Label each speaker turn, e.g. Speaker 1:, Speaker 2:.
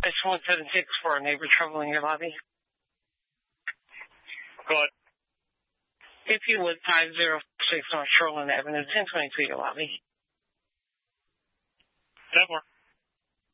Speaker 1: It's 176 for a neighbor trouble in your lobby.
Speaker 2: Go ahead.
Speaker 1: If you would, 506 North Shoreland Avenue, 1022 your lobby.
Speaker 2: 10 more.